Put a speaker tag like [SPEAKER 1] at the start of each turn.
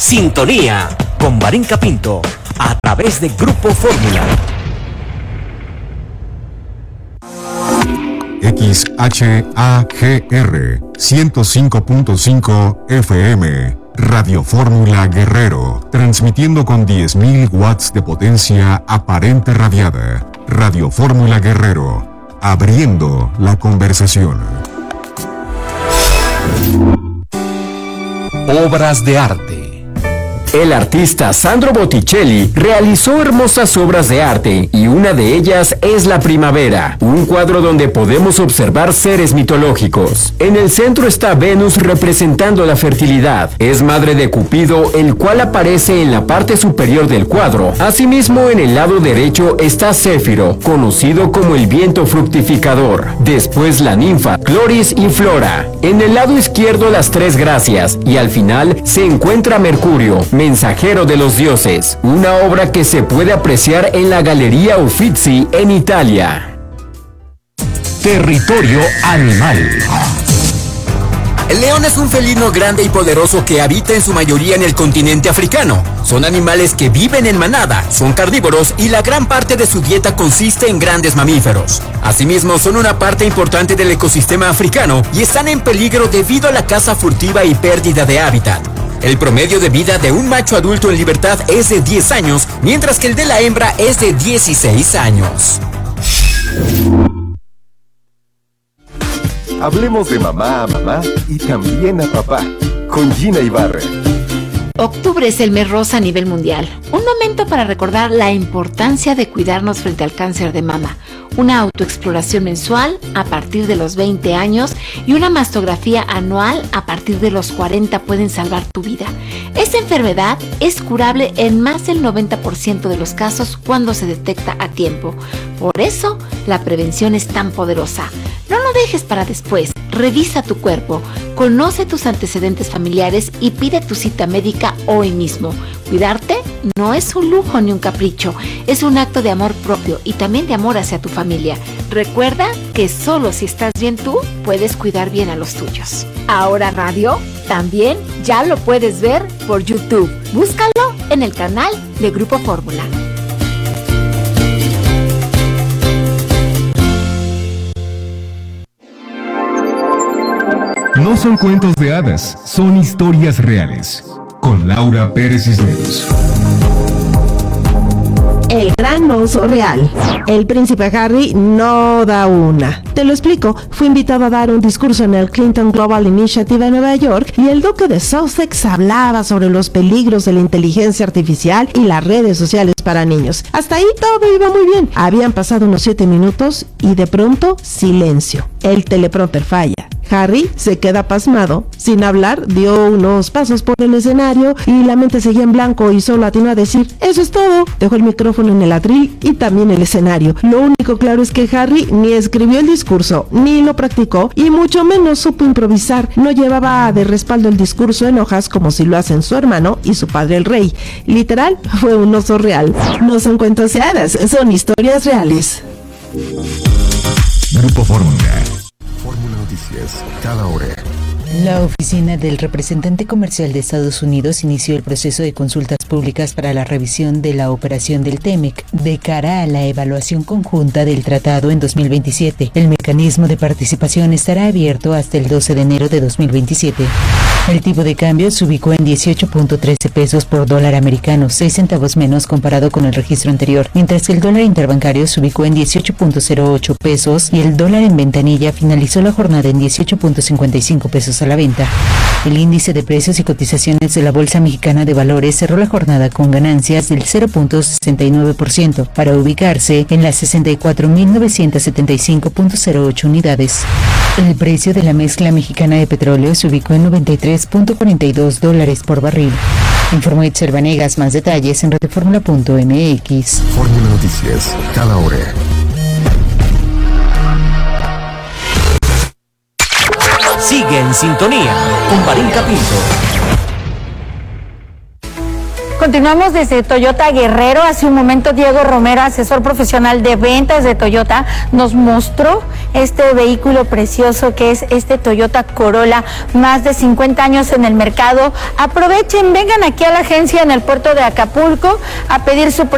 [SPEAKER 1] Sintonía con Marín Capinto a través de Grupo Fórmula.
[SPEAKER 2] XHAGR 105.5 FM Radio Fórmula Guerrero, transmitiendo con 10.000 watts de potencia aparente radiada. Radio Fórmula Guerrero, abriendo la conversación.
[SPEAKER 1] Obras de arte.
[SPEAKER 3] El artista Sandro Botticelli realizó hermosas obras de arte y una de ellas es La Primavera, un cuadro donde podemos observar seres mitológicos. En el centro está Venus representando la fertilidad. Es madre de Cupido, el cual aparece en la parte superior del cuadro. Asimismo, en el lado derecho está Céfiro, conocido como el viento fructificador. Después la ninfa, Cloris y Flora. En el lado izquierdo las tres gracias y al final se encuentra Mercurio, mensajero de los dioses, una obra que se puede apreciar en la Galería Uffizi en Italia.
[SPEAKER 1] Territorio animal.
[SPEAKER 4] El león es un felino grande y poderoso que habita en su mayoría en el continente africano. Son animales que viven en manada, son carnívoros y la gran parte de su dieta consiste en grandes mamíferos. Asimismo, son una parte importante del ecosistema africano y están en peligro debido a la caza furtiva y pérdida de hábitat. El promedio de vida de un macho adulto en libertad es de 10 años, mientras que el de la hembra es de 16 años.
[SPEAKER 5] Hablemos de mamá a mamá y también a papá, con Gina Ibarra.
[SPEAKER 6] Octubre es el mes rosa a nivel mundial. Un momento para recordar la importancia de cuidarnos frente al cáncer de mama. Una autoexploración mensual a partir de los 20 años y una mastografía anual a partir de los 40 pueden salvar tu vida. Esta enfermedad es curable en más del 90% de los casos cuando se detecta a tiempo. Por eso, la prevención es tan poderosa. No lo dejes para después. Revisa tu cuerpo, conoce tus antecedentes familiares y pide tu cita médica hoy mismo. Cuidarte no es un lujo ni un capricho, es un acto de amor propio y también de amor hacia tu familia. Recuerda que solo si estás bien tú, puedes cuidar bien a los tuyos. Ahora Radio, también ya lo puedes ver por YouTube. Búscalo en el canal de Grupo Fórmula.
[SPEAKER 2] No son cuentos de hadas, son historias reales. Con Laura Pérez Cisneros.
[SPEAKER 7] El gran oso real. El príncipe Harry no da una. Te lo explico. Fue invitado a dar un discurso en el Clinton Global Initiative en Nueva York y el duque de Sussex hablaba sobre los peligros de la inteligencia artificial y las redes sociales para niños. Hasta ahí todo iba muy bien. Habían pasado unos 7 minutos y de pronto silencio. El teleprompter falla. Harry se queda pasmado, sin hablar, dio unos pasos por el escenario y la mente seguía en blanco y solo atinó a decir, eso es todo. Dejó el micrófono en el atril y también el escenario. Lo único claro es que Harry ni escribió el discurso, ni lo practicó y mucho menos supo improvisar. No llevaba de respaldo el discurso en hojas como si lo hacen su hermano y su padre el rey. Literal, fue un oso real. No son cuentos de hadas, son historias reales.
[SPEAKER 2] Grupo Fórmula. Fórmula Noticias, cada hora.
[SPEAKER 8] La oficina del representante comercial de Estados Unidos inició el proceso de consultas públicas para la revisión de la operación del TEMEC de cara a la evaluación conjunta del tratado en 2027. El mecanismo de participación estará abierto hasta el 12 de enero de 2027. El tipo de cambio se ubicó en 18.13 pesos por dólar americano, 6 centavos menos comparado con el registro anterior, mientras que el dólar interbancario se ubicó en 18.08 pesos y el dólar en ventanilla finalizó la jornada en 18.55 pesos a la venta. El índice de precios y cotizaciones de la Bolsa Mexicana de Valores cerró la jornada con ganancias del 0.69% para ubicarse en las 64.975.08 unidades. El precio de la mezcla mexicana de petróleo se ubicó en $93.42 por barril. Informó Itzel Vanegas. Más detalles en radioformula.mx.
[SPEAKER 2] Fórmula Noticias, cada hora.
[SPEAKER 1] Sigue en sintonía con Marín Capinto.
[SPEAKER 9] Continuamos desde Toyota Guerrero. Hace un momento Diego Romero, asesor profesional de ventas de Toyota, nos mostró este vehículo precioso que es este Toyota Corolla, más de 50 años en el mercado. Aprovechen, vengan aquí a la agencia en el puerto de Acapulco a pedir su